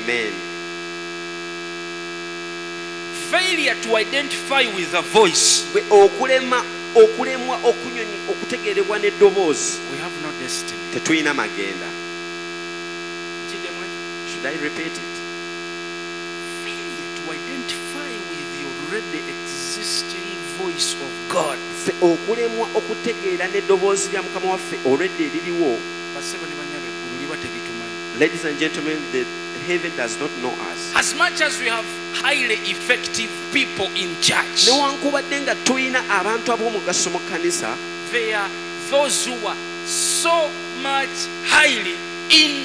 Amen. Failure to identify with a voice. Okulemwa okutegeerebwa n'eddoboozi. We have no destiny. Tetulina magenda. Should I repeat it? Failure to identify with the already existing voice of God. Okulemwa okutegeera n'eddoboozi lya Mukama waffe already eririwo. Ladies and gentlemen, the heaven does not know us. As much as we have highly effective people in church, newankubadde nga tulina abantu ab'omugaso mu kkanisa, there are those who are so much highly in